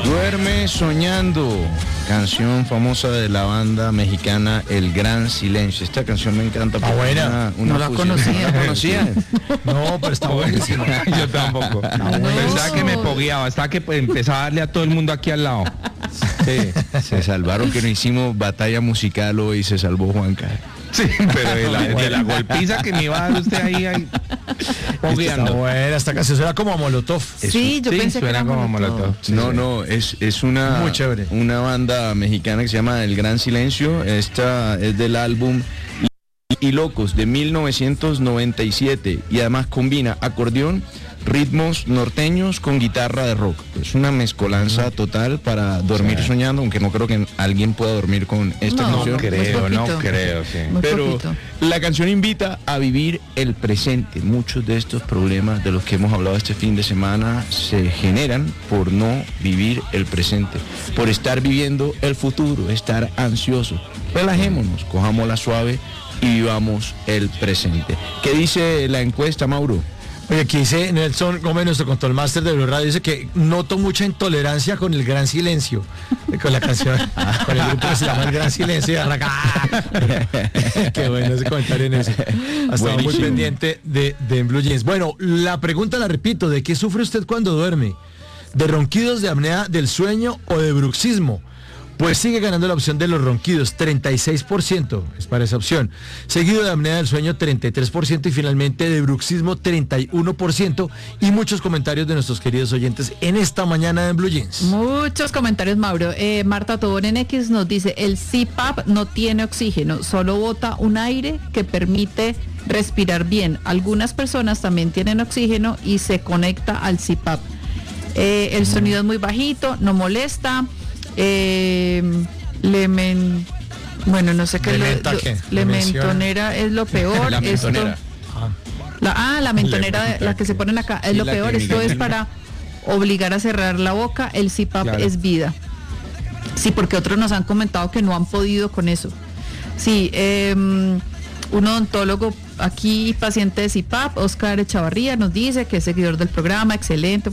Duerme soñando, canción famosa de la banda mexicana El Gran Silencio. Esta canción me encanta. Buena. No la conocía. ¿No la conocía? No, pero está buenísima. Yo tampoco. Pensaba que me pogueaba, estaba que empezaba a darle a todo el mundo aquí al lado. Sí, se salvaron que no hicimos batalla musical hoy, se salvó Juanca. Sí, pero de la golpiza que me iba a dar usted ahí Está buena, esta canción suena como a Molotov. Sí, yo pensé que era como Molotov. Sí, no, es una, muy chévere. Una banda mexicana que se llama El Gran Silencio. Esta es del álbum Y Locos de 1997 y además combina acordeón, ritmos norteños con guitarra de rock. Es una mezcolanza total para dormir soñando, aunque no creo que alguien pueda dormir con esta canción. No creo, sí. Pero la canción invita a vivir el presente. Muchos de estos problemas de los que hemos hablado este fin de semana se generan por no vivir el presente, por estar viviendo el futuro, estar ansioso. Relajémonos, cojámosla suave y vivamos el presente. ¿Qué dice la encuesta, Mauro? Oye, aquí dice Nelson Gómez, nuestro control master de Blue Radio, dice que noto mucha intolerancia con El Gran Silencio, con la canción, con el grupo que se llama El Gran Silencio. Qué bueno ese comentario en eso. Estaba muy pendiente de Blue Jeans. Bueno, la pregunta la repito, ¿de qué sufre usted cuando duerme? ¿De ronquidos, de apnea del sueño o de bruxismo? Pues sigue ganando la opción de los ronquidos, 36% es para esa opción. Seguido de apnea del sueño, 33%, y finalmente de bruxismo, 31%. Y muchos comentarios de nuestros queridos oyentes en esta mañana en Blue Jeans. Muchos comentarios, Mauro. Marta Tobón en X nos dice, el CPAP no tiene oxígeno, solo bota un aire que permite respirar bien. Algunas personas también tienen oxígeno y se conecta al CPAP. El sonido es muy bajito, no molesta. Bueno, no sé qué le mentonera es lo peor. La mentonera. La mentonera, la que se ponen acá, es lo peor. Esto es para obligar a cerrar la boca. El CPAP es vida. Sí, porque otros nos han comentado que no han podido con eso. Sí, un odontólogo aquí, paciente de CPAP, Oscar Echavarría, nos dice que es seguidor del programa, excelente.